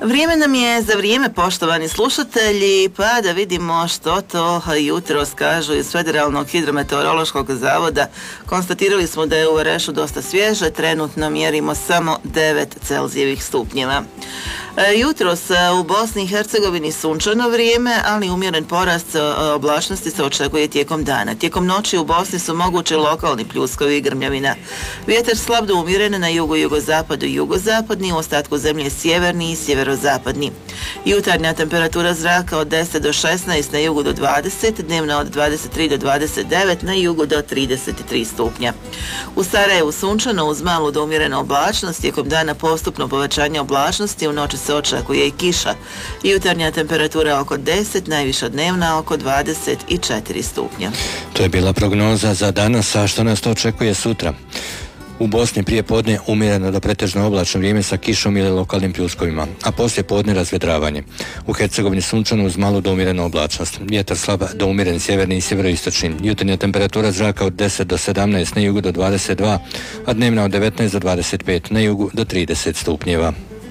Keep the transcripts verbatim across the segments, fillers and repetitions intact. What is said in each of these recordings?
Vrijeme nam je za vrijeme, poštovani slušatelji, pa da vidimo što to jutros kažu iz Federalnog hidrometeorološkog zavoda. Konstatirali smo da je u Varešu dosta svježe, trenutno mjerimo samo devet Celzijevih stupnjeva. Jutros u Bosni i Hercegovini sunčano vrijeme, ali umjeren porast oblačnosti se očekuje tijekom dana. Tijekom noći u Bosni su mogući lokalni pljuskovi i grmljavina. Vjetar slab do umjeren na jugu, jugozapadu i jugozapadni, u ostatku zemlje sjeverni i sjeverozapadni. Jutarnja temperatura zraka od deset do šesnaest, na jugu do dvadeset, dnevna od dvadeset tri do dvadeset devet, na jugu do trideset tri stupnja. U Sarajevu sunčano uz malu do umjerenu oblačnost, tijekom dana postupno povećanje oblačnosti, u noći se očekuje i kiša. Jutarnja temperatura oko deset, najviša dnevna oko dvadeset četiri stupnja. To je bila prognoza za danas, a što nas to očekuje sutra? U Bosni prije podne umjereno do pretežno oblačno vrijeme sa kišom ili lokalnim pljuskovima, a poslije podne razvjetravanje. U Hercegovini sunčano uz malu do umjerenu oblačnost. Vjetar slab do umjeren sjeverni i sjeveroistočni. Jutarnja temperatura zraka od deset do sedamnaest, na jugu do dvadeset dva, a dnevna od devetnaest do dvadeset pet, na jugu do trideset stupnjeva.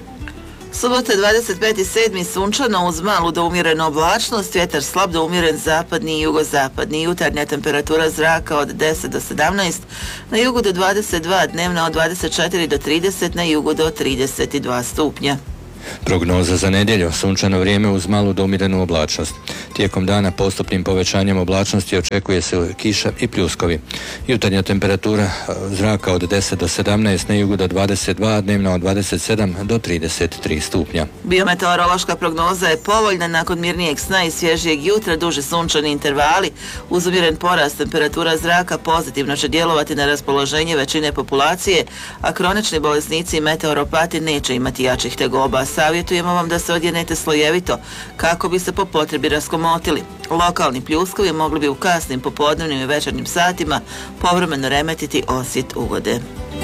Subota dvadeset peti sedmi sunčano uz malu do umjerenu oblačnost, vjetar slab do umjeren zapadni i jugozapadni. Jutarnja temperatura zraka od deset do sedamnaest, na jugu do dvadeset dva, dnevna od dvadeset četiri do trideset, na jugu do trideset dva stupnja. Prognoza za nedjelju, sunčano vrijeme uz malu do umjerenu oblačnost. Tijekom dana postupnim povećanjem oblačnosti očekuje se kiša i pljuskovi. Jutarnja temperatura zraka od deset do sedamnaest, na jugu do dvadeset dva, dnevna od dvadeset sedam do trideset tri stupnja. Biometeorološka prognoza je povoljna nakon mirnijeg sna i svježijeg jutra, duži sunčani intervali. Uz umjeren porast temperatura zraka pozitivno će djelovati na raspoloženje većine populacije, a kronični bolesnici i meteoropati neće imati jačih tegoba. Savjetujemo vam da se odjenete slojevito kako bi se po potrebi raskomotili. Lokalni pljuskovi mogli bi u kasnim popodnevnim i večernjim satima povremeno remetiti osjet ugode.